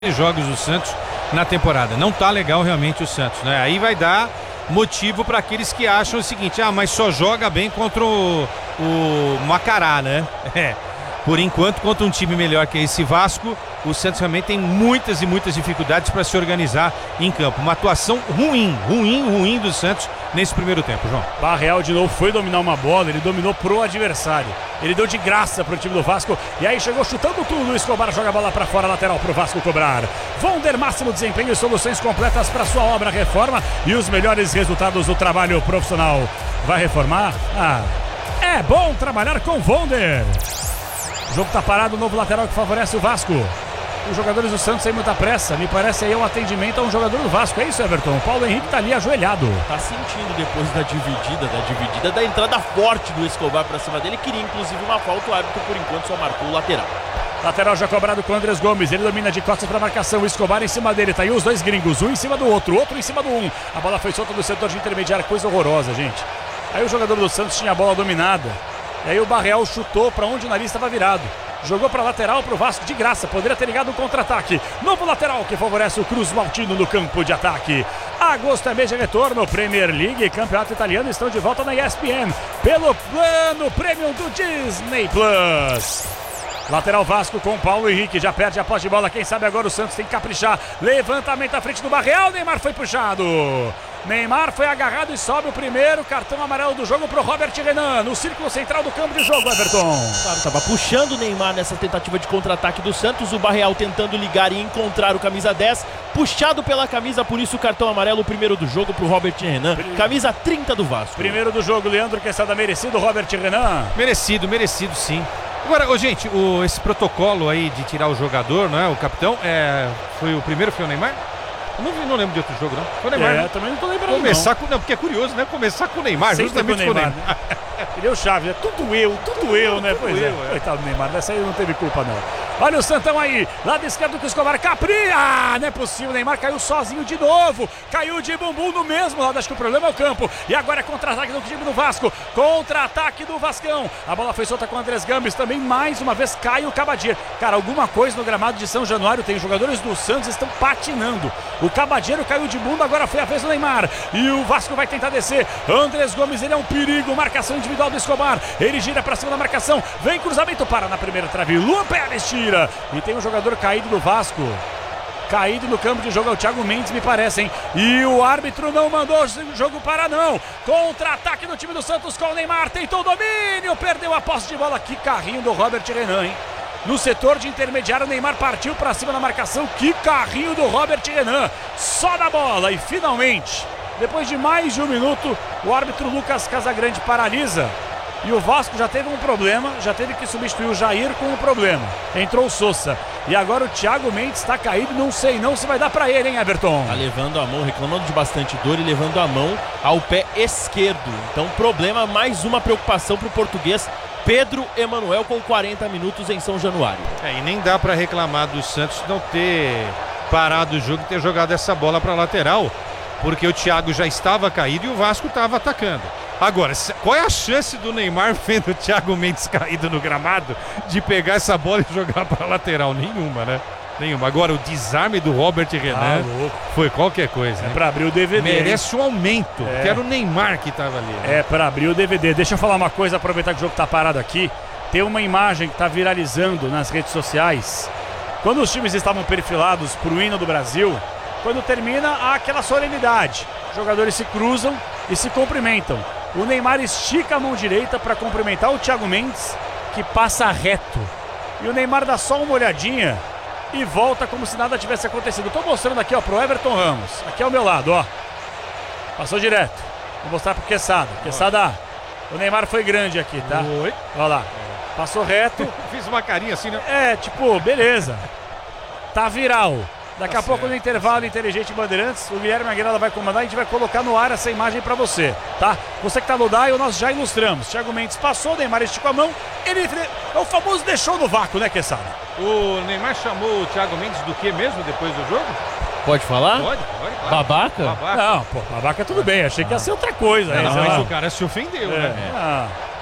jogos do Santos na temporada. Não tá legal realmente o Santos, né? Aí vai dar motivo para aqueles que acham o seguinte: mas só joga bem contra o Macará, né? Por enquanto, contra um time melhor que esse Vasco, o Santos realmente tem muitas e muitas dificuldades para se organizar em campo. Uma atuação ruim do Santos nesse primeiro tempo, João. Barreal de novo foi dominar uma bola, ele dominou pro adversário. Ele deu de graça pro time do Vasco e aí chegou chutando tudo. O Escobar joga a bola para fora, lateral pro Vasco cobrar. Vonder, máximo desempenho e soluções completas para sua obra, reforma e os melhores resultados do trabalho profissional. Vai reformar? É bom trabalhar com Vonder. O jogo tá parado, o novo lateral que favorece o Vasco. Os jogadores do Santos sem muita pressa. Me parece aí um atendimento a um jogador do Vasco. É isso, Everton? O Paulo Henrique tá ali ajoelhado. Tá sentindo depois da dividida, da entrada forte do Escobar pra cima dele. Queria inclusive uma falta, o árbitro por enquanto só marcou o lateral. Lateral já cobrado com o Andrés Gomes. Ele domina de costas para marcação. O Escobar em cima dele. Tá aí os dois gringos, um em cima do outro em cima do um. A bola foi solta do setor de intermediário. Coisa horrorosa, gente. Aí o jogador do Santos tinha a bola dominada. E aí o Barreal chutou para onde o nariz estava virado. Jogou para lateral pro Vasco de graça. Poderia ter ligado o contra-ataque. Novo lateral que favorece o Cruz Maltino no campo de ataque. Agosto é mês de retorno. Premier League e Campeonato Italiano estão de volta na ESPN pelo plano Premium do Disney Plus. Lateral Vasco com Paulo Henrique. Já perde a posse de bola. Quem sabe agora o Santos tem que caprichar. Levantamento à frente do Barreal. Neymar foi puxado. Neymar foi agarrado e sobe o primeiro cartão amarelo do jogo pro Robert Renan, no círculo central do campo de jogo, Everton. Estava puxando o Neymar nessa tentativa de contra-ataque do Santos, o Barreal tentando ligar e encontrar o camisa 10, puxado pela camisa, por isso o cartão amarelo, o primeiro do jogo pro Robert Renan, camisa 30 do Vasco. Primeiro do jogo, Leandro Quesada, merecido, Robert Renan? Merecido sim. Agora, gente, esse protocolo aí de tirar o jogador, não é? O capitão, foi o Neymar? Não lembro de outro jogo, não. Foi o Neymar. Também não tô lembrando. Não, porque é curioso, né? Começar com o Neymar, sempre justamente com o Neymar. Ele é o chave, né? Tudo eu, né? Pois é. Coitado do Neymar, dessa aí não teve culpa, não. Olha o Santão aí, lado esquerdo com o Escobar, não é possível, o Neymar caiu sozinho de novo, caiu de bumbum no mesmo lado, acho que o problema é o campo, e agora é contra-ataque do time do Vasco, contra-ataque do Vascão, a bola foi solta com o Andrés Gomes, também mais uma vez cai o Cabadir. Cara, alguma coisa no gramado de São Januário tem, jogadores do Santos estão patinando, o Cabadeiro caiu de bunda, agora foi a vez do Neymar, e o Vasco vai tentar descer, Andrés Gomes, ele é um perigo, marcação individual do Escobar, ele gira pra cima da marcação, vem cruzamento, para na primeira trave, Luan Pérez tira. E tem um jogador caído do Vasco. Caído no campo de jogo é o Thiago Mendes, me parece, hein? E o árbitro não mandou o jogo parar, não. Contra-ataque do time do Santos com o Neymar. Tentou o domínio, perdeu a posse de bola. Que carrinho do Robert Renan, hein? No setor de intermediário, o Neymar partiu para cima da marcação. Que carrinho do Robert Renan. Só na bola e finalmente, depois de mais de um minuto, o árbitro Lucas Casagrande paralisa. E o Vasco já teve um problema, já teve que substituir o Jair com um problema. Entrou o Sousa. E agora o Thiago Mendes está caído, não sei não se vai dar para ele, hein, Everton? Tá levando a mão, reclamando de bastante dor e levando a mão ao pé esquerdo. Então problema, mais uma preocupação para o português Pedro Emanuel com 40 minutos em São Januário. E nem dá para reclamar do Santos não ter parado o jogo e ter jogado essa bola para lateral, porque o Thiago já estava caído e o Vasco estava atacando. Agora, qual é a chance do Neymar, vendo o Thiago Mendes caído no gramado, de pegar essa bola e jogar para lateral? Nenhuma, né? Nenhuma. Agora, o desarme do Robert Renan foi qualquer coisa. É para abrir o DVD. Merece um aumento, que era o Neymar que estava ali. Né? É para abrir o DVD. Deixa eu falar uma coisa, aproveitar que o jogo tá parado aqui. Tem uma imagem que tá viralizando nas redes sociais. Quando os times estavam perfilados pro hino do Brasil, quando termina, há aquela solenidade. Os jogadores se cruzam e se cumprimentam. O Neymar estica a mão direita para cumprimentar o Thiago Mendes, que passa reto. E o Neymar dá só uma olhadinha e volta como se nada tivesse acontecido. Estou mostrando aqui, ó, pro Everton Ramos. Aqui ao meu lado, ó. Passou direto. Vou mostrar pro Quesada. Quesada, o Neymar foi grande aqui, tá? Oi. Olha lá. Passou reto. Fiz uma carinha assim, né? Beleza. Tá viral. Daqui a pouco no intervalo Inteligente Bandeirantes, o Guilherme Aguilera vai comandar, a gente vai colocar no ar essa imagem para você, tá? Você que tá no dial, nós já ilustramos. Thiago Mendes passou, Neymar esticou a mão, ele é o famoso deixou no vácuo, né, Quesada? O Neymar chamou o Thiago Mendes do que mesmo depois do jogo? Pode falar? Pode, claro. Babaca? Não, babaca tudo bem, achei que ia ser outra coisa. Mas o cara se ofendeu, né?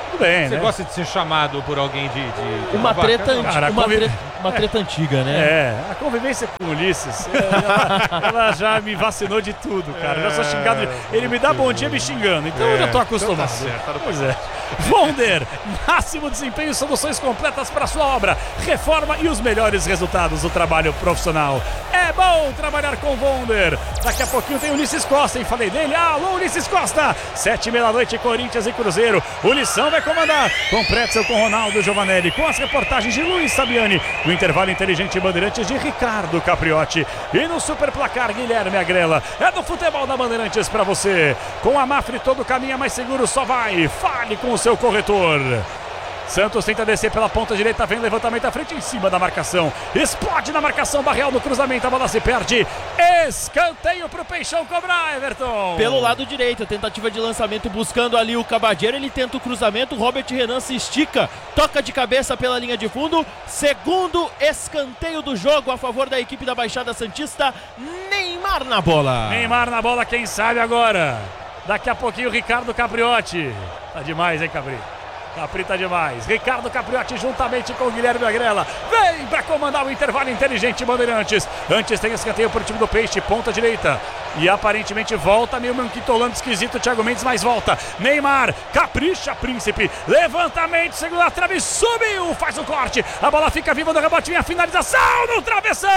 Tudo bem, Você né? gosta de ser chamado por alguém de Uma treta, Cara, uma treta antiga, né? A convivência com o Ulisses, ela já me vacinou de tudo, cara. Eu já sou xingado, ele me dá bom dia me xingando, então eu já tô acostumado. Então tá certo, Pois é. Wonder, máximo desempenho e soluções completas para sua obra, reforma e os melhores resultados do trabalho profissional. É bom trabalhar com Wonder. Daqui a pouquinho tem Ulisses Costa, hein? Falei dele. Alô, Ulisses Costa. 7h30, Corinthians e Cruzeiro. O Lição vai comandar com Pretzel, com Ronaldo Giovanelli, com as reportagens de Luiz Sabiani, no intervalo inteligente Bandeirantes de Ricardo Capriotti e no super placar Guilherme Agrela. É do futebol da Bandeirantes para você. Com a Mafre todo caminho é mais seguro, só vai. Fale com o seu corretor. Santos tenta descer pela ponta direita, vem levantamento à frente em cima da marcação. Explode na marcação, Barreal no cruzamento, a bola se perde. Escanteio pro Peixão cobrar, Everton. Pelo lado direito, tentativa de lançamento buscando ali o Cabadeiro, ele tenta o cruzamento, Robert Renan se estica, toca de cabeça pela linha de fundo. Segundo escanteio do jogo a favor da equipe da Baixada Santista, Neymar na bola. Neymar na bola, quem sabe agora. Daqui a pouquinho o Ricardo Capriotti. Tá demais, hein, Capri? Capri tá demais. Ricardo Capriotti juntamente com o Guilherme Agrela. Vem pra comandar o intervalo inteligente Bandeirantes. Antes tem escanteio pro time do Peixe, ponta direita. E aparentemente volta, meio manquitolando esquisito, Thiago Mendes, mas volta. Neymar, capricha, Príncipe. Levantamento, segura a trave, subiu, faz o corte. A bola fica viva no rebote, vem a finalização no travessão.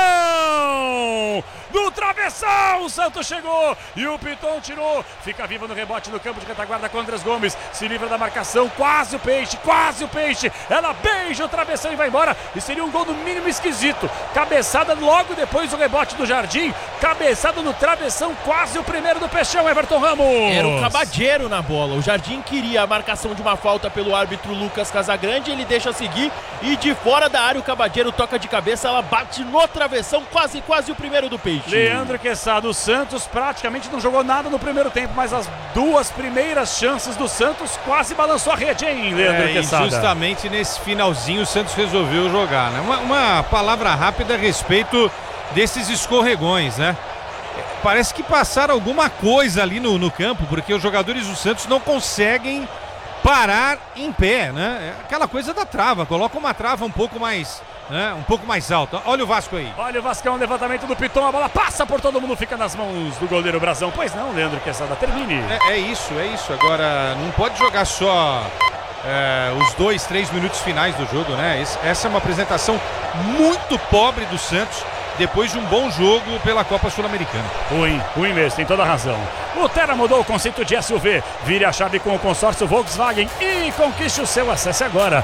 No travessão, o Santos chegou e o Piton tirou. Fica viva no rebote no campo de retaguarda com Andrés Gomes. Se livra da marcação, quase o Peixe, quase o Peixe. Ela beija o travessão e vai embora. E seria um gol no mínimo esquisito. Cabeçada logo depois do rebote do Jardim. Cabeçada no travessão, quase o primeiro do Peixão, Everton Ramos. Era o Cabadeiro na bola. O Jardim queria a marcação de uma falta pelo árbitro Lucas Casagrande. Ele deixa seguir e de fora da área o Cabadeiro toca de cabeça. Ela bate no travessão, quase o primeiro do Peixe. Leandro Quesada, o Santos praticamente não jogou nada no primeiro tempo, mas as duas primeiras chances do Santos quase balançou a rede, hein, Leandro Quesada? Justamente nesse finalzinho o Santos resolveu jogar, né? Uma palavra rápida a respeito desses escorregões, né? Parece que passaram alguma coisa ali no campo, porque os jogadores do Santos não conseguem parar em pé, né? É aquela coisa da trava, coloca uma trava um pouco mais... um pouco mais alta. Olha o Vasco aí. Olha o Vascão, levantamento do Piton, a bola passa por todo mundo, fica nas mãos do goleiro Brazão. Pois não, Leandro Quesada, termine. É isso. Agora, não pode jogar só os 2-3 minutos finais do jogo, né? Essa é uma apresentação muito pobre do Santos depois de um bom jogo pela Copa Sul-Americana. Ruim mesmo, tem toda a razão. O Terra mudou o conceito de SUV. Vire a chave com o consórcio Volkswagen e conquiste o seu. Acesse agora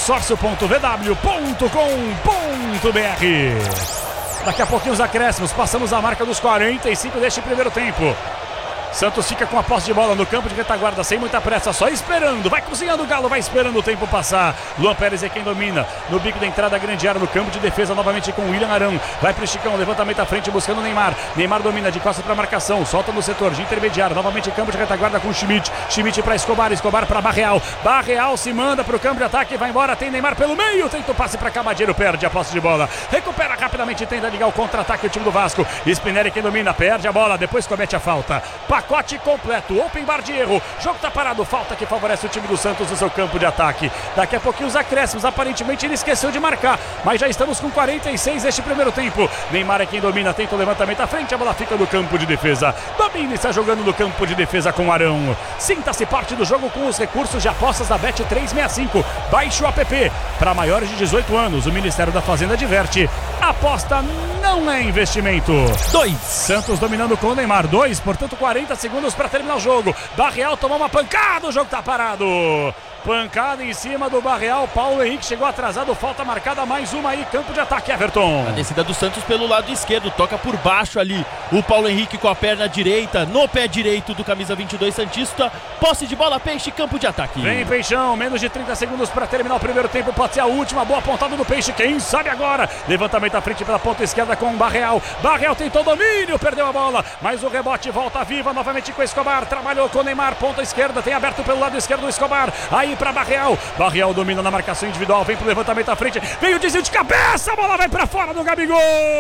consórcio.vw.com.br. Daqui a pouquinho os acréscimos, passamos a marca dos 45 deste primeiro tempo. Santos fica com a posse de bola no campo de retaguarda, sem muita pressa, só esperando, vai cozinhando o Galo, vai esperando o tempo passar. Luan Pérez é quem domina, no bico da entrada, grande área no campo de defesa, novamente com o William Arão, vai pro Chicão, levantamento à frente, buscando o Neymar. Neymar domina de costas para marcação, solta no setor de intermediário, novamente campo de retaguarda com o Schmidt para Escobar para Barreal se manda pro campo de ataque, vai embora, tem Neymar pelo meio, tenta o passe para Cabadeiro, perde a posse de bola, recupera rapidamente, tenta ligar o contra-ataque o time do Vasco. Spinelli quem domina, perde a bola, depois comete a falta. Pacote completo, open bar de erro, jogo tá parado, falta que favorece o time do Santos no seu campo de ataque. Daqui a pouquinho os acréscimos, aparentemente ele esqueceu de marcar, mas já estamos com 46 neste primeiro tempo. Neymar é quem domina, tenta o levantamento à frente, a bola fica no campo de defesa. Domina e está jogando no campo de defesa com Arão. Sinta-se parte do jogo com os recursos de apostas da Bet365. Baixe o app. Para maiores de 18 anos, o Ministério da Fazenda adverte: aposta não é investimento. 2. Santos dominando com o Neymar, 2, portanto 40 segundos para terminar o jogo. Barreal tomou uma pancada, o jogo tá parado. Pancada em cima do Barreal, Paulo Henrique chegou atrasado, falta marcada, mais uma aí, campo de ataque, Everton. A descida do Santos pelo lado esquerdo, toca por baixo ali, o Paulo Henrique com a perna direita, no pé direito do camisa 22 Santista, posse de bola, Peixe, campo de ataque. Vem Peixão, menos de 30 segundos para terminar o primeiro tempo, pode ser a última, boa pontada do Peixe, quem sabe agora, levantamento à frente pela ponta esquerda com o Barreal tentou domínio, perdeu a bola, mas o rebote volta viva novamente com o Escobar, trabalhou com o Neymar, ponta esquerda, tem aberto pelo lado esquerdo o Escobar, aí Jardim para Barreal. Barreal domina na marcação individual, vem pro levantamento à frente, vem o desvio de cabeça, a bola vai para fora do Gabigol.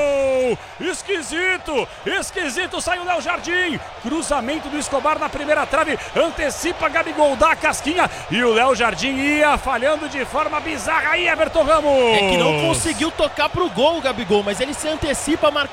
Esquisito, sai o Léo Jardim. Cruzamento do Escobar na primeira trave, antecipa Gabigol, dá a casquinha e o Léo Jardim ia falhando de forma bizarra aí, Everton Ramos. É que não conseguiu tocar pro gol o Gabigol, mas ele se antecipa,